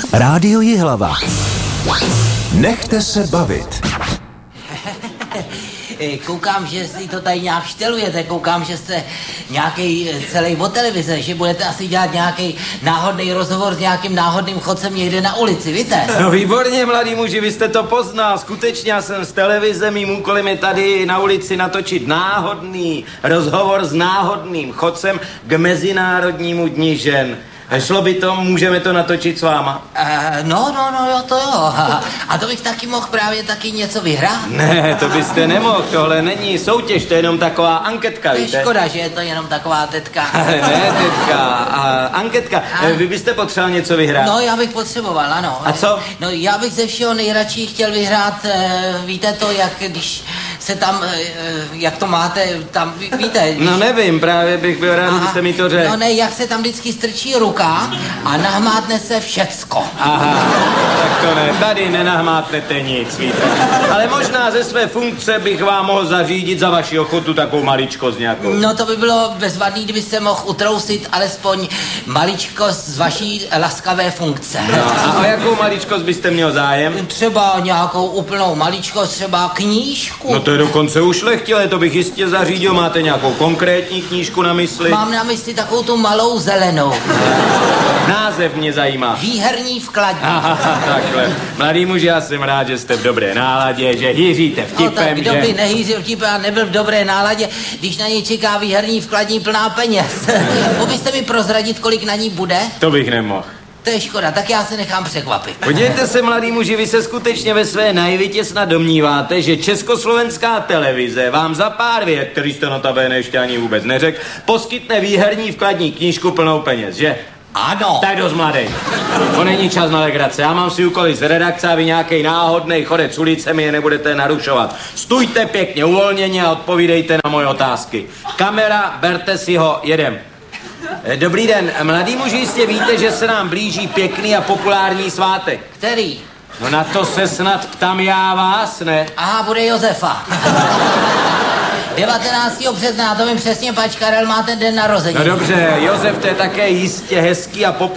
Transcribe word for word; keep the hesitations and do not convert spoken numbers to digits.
Rádio Jihlava. Nechte se bavit. Koukám, že si to tady nějak štelujete, koukám, že jste nějaký celý o televize, že budete asi dělat nějaký náhodný rozhovor s nějakým náhodným chodcem někde na ulici, víte? No výborně, mladý muži, vy jste to poznal. Skutečně já jsem z televize, mým úkolem je tady na ulici natočit náhodný rozhovor s náhodným chodcem k Mezinárodnímu dni žen. Šlo by to, můžeme to natočit s váma? Uh, no, no, no, jo, to jo. A to bych taky mohl právě taky něco vyhrát? Ne, to byste nemohl, tohle není soutěž, to je jenom taková anketka, víte? To je škoda, že je to jenom taková tetka. Ne, tetka, a anketka. A? Vy byste potřeboval něco vyhrát? No, já bych potřeboval, ano. A co? No, já bych ze všeho nejradši chtěl vyhrát, víte to, jak když se tam, jak to máte, tam, víte? No nevím, právě bych byl rád, kdybyste mi to řekl. No ne, jak se tam vždycky strčí ruka a nahmátne se všecko. Aha, tak to ne, tady nenahmátnete nic, víte. Ale možná ze své funkce bych vám mohl zařídit za vaši ochotu takovou maličkost nějakou. No to by bylo bezvadný, kdybyste mohl utrousit alespoň maličkost z vaší laskavé funkce. No, a o jakou maličkost byste měl zájem? Třeba nějakou úplnou maličkost, třeba knížku. No to je dokonce ušlechtilé, to bych jistě zařídil. Máte nějakou konkrétní knížku na mysli? Mám na mysli takovou tu malou zelenou. Název mě zajímá. Výherní vkladník. Aha, takhle. Mladý muži, já jsem rád, že jste v dobré náladě, že hýříte vtipem, no, tak kdo že... by nehýřil vtipem a nebyl v dobré náladě, když na něj čeká výherní vkladní plná peněz. Mohl byste mi prozradit, kolik na ní bude? To bych nemohl. To je škoda, tak já se nechám překvapit. Podívejte se, mladý muži, vy se skutečně ve své naivitě snad domníváte, že československá televize vám za pár vět, který jste notabene ještě ani vůbec neřekl, poskytne výherní vkladní knížku plnou peněz, že? Ano. Tak dost, mladej. To není čas na legrace. Já mám si úkoly z redakce a vy nějaký náhodnej chodec ulice mi je nebudete narušovat. Stůjte pěkně uvolněně a odpovídejte na moje otázky. Kamera, berte si ho, jedem. Dobrý den, mladý muži, jistě víte, že se nám blíží pěkný a populární svátek. Který? No na to se snad ptám já vás, ne? Aha, bude Josefa. devatenáctého března, to vím přesně, pač Karel má ten den narození. No dobře, Josef, to je také jistě hezký a populární.